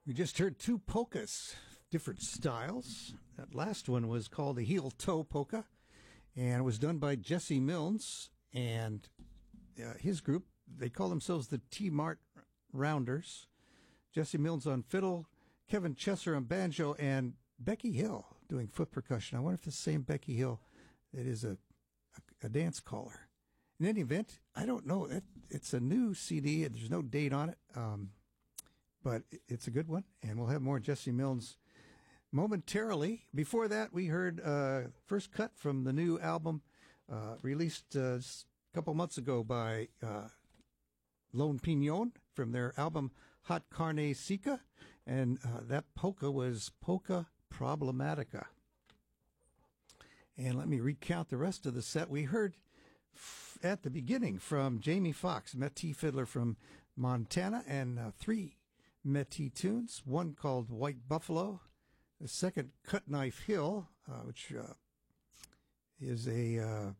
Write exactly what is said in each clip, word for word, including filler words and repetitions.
We just heard two polkas, different styles. That last one was called the heel toe polka, and it was done by Jesse Milnes and uh, his group. They call themselves the T-Mart Rounders. Jesse Milnes on fiddle, Kevin Chesser on banjo, and Becky Hill doing foot percussion. I wonder if it's the same Becky Hill that is a, a, a dance caller. In any event, I don't know. It, it's a new C D. There's no date on it. Um, But it's a good one, and we'll have more Jesse Milnes momentarily. Before that, we heard uh, first cut from the new album uh, released uh, a couple months ago by uh, Lone Pinon from their album Hot Carne Seca, and uh, that polka was Polka Problematica. And let me recount the rest of the set. We heard f- at the beginning from Jamie Foxx, Métis fiddler from Montana, and uh, three Métis tunes, one called White Buffalo, the second Cut Knife Hill, uh, which uh, is a uh,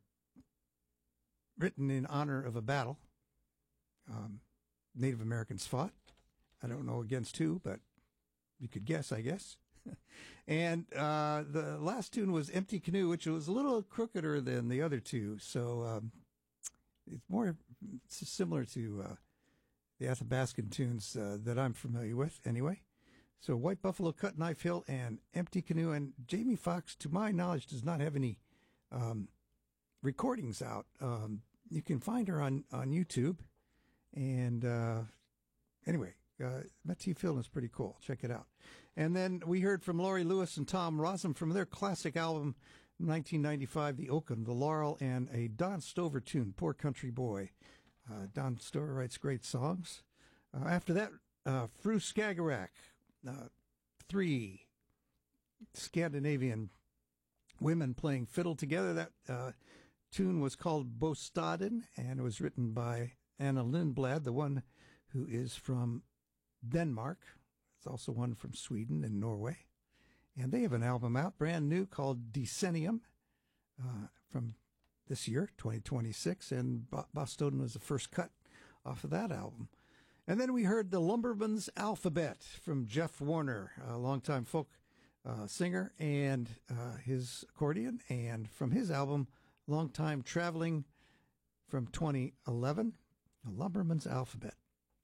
written in honor of a battle um, Native Americans fought. I don't know against who, but you could guess, I guess. And uh, the last tune was Empty Canoe, which was a little crookeder than the other two, so um, it's more it's similar to uh, the Athabascan tunes uh, that I'm familiar with, anyway. So White Buffalo, Cut Knife Hill, and Empty Canoe. And Jamie Foxx, to my knowledge, does not have any um, recordings out. Um, you can find her on, on YouTube. And uh, anyway, uh, Métis film is pretty cool. Check it out. And then we heard from Laurie Lewis and Tom Rossum from their classic album, nineteen ninety-five, The Oaken, The Laurel, and a Don Stover tune, Poor Country Boy. Uh, Don Stover writes great songs. Uh, after that, uh, Fru Skagerrak, uh, three Scandinavian women playing fiddle together. That uh, tune was called Bostaden, and it was written by Anna Lindblad, the one who is from Denmark. It's also one from Sweden and Norway. And they have an album out, brand new, called Decennium, uh, from this year, twenty twenty-six, and Bostaden was the first cut off of that album. And then we heard the Lumberman's Alphabet from Jeff Warner, a longtime folk uh, singer, and uh, his accordion, and from his album, Longtime Traveling from twenty eleven, the Lumberman's Alphabet.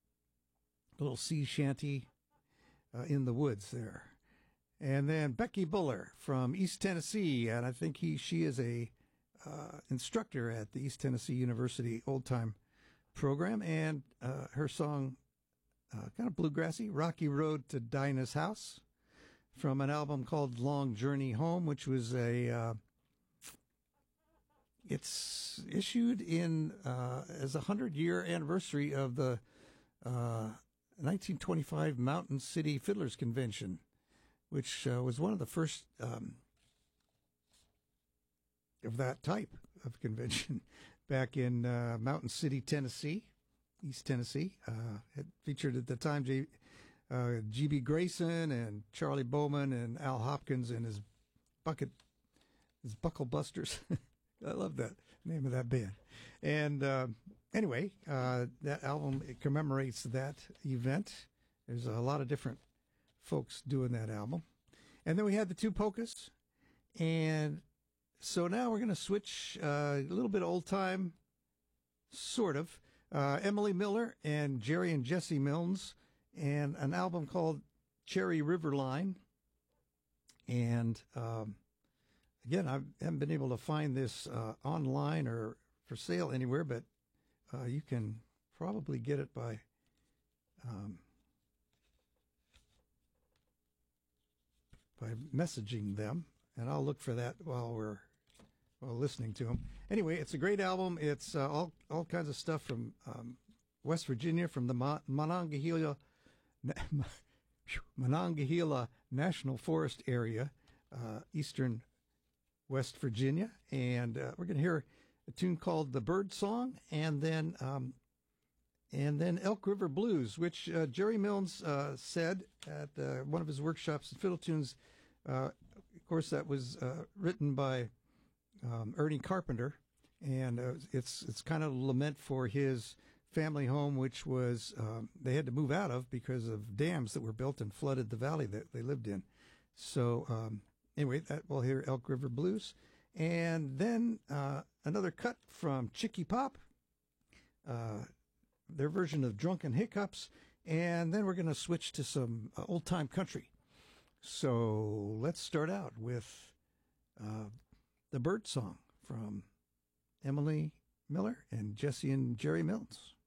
A little sea shanty uh, in the woods there. And then Becky Buller from East Tennessee, and I think he she is a Uh, instructor at the East Tennessee University Old Time program, and uh, her song, uh, kind of bluegrassy, Rocky Road to Dinah's House, from an album called Long Journey Home, which was a, uh, it's issued in uh, as a hundred-year anniversary of the uh, nineteen twenty-five Mountain City Fiddlers Convention, which uh, was one of the first um of that type of convention back in uh, Mountain City, Tennessee, East Tennessee. Uh, it featured at the time J, uh, G B Grayson and Charlie Bowman and Al Hopkins and his bucket, his Buckle Busters. I love that name of that band. And uh, anyway, uh, that album it commemorates that event. There's a lot of different folks doing that album. And then we had the two polkas, and so now we're going to switch uh, a little bit old time, sort of. Uh, Emily Miller and Jerry and Jesse Milnes, and an album called Cherry River Line. And um, again, I haven't been able to find this uh, online or for sale anywhere, but uh, you can probably get it by um, by messaging them, and I'll look for that while we're Well, listening to them. Anyway, it's a great album. It's uh, all all kinds of stuff from um, West Virginia, from the Mon- Monongahela Monongahela National Forest area, uh, eastern West Virginia, and uh, we're going to hear a tune called "The Bird Song," and then um, and then Elk River Blues, which uh, Jerry Milnes uh, said at uh, one of his workshops in Fiddle Tunes. Uh, of course, that was uh, written by Um, Ernie Carpenter, and uh, it's it's kind of a lament for his family home, which was um, they had to move out of because of dams that were built and flooded the valley that they lived in. So um, anyway, that we'll hear Elk River Blues, and then uh, another cut from Chicky Pop, uh, their version of Drunken Hiccups, and then we're going to switch to some uh, old time country. So let's start out with uh, the Bird Song from Emily Miller and Jesse and Jerry Mills.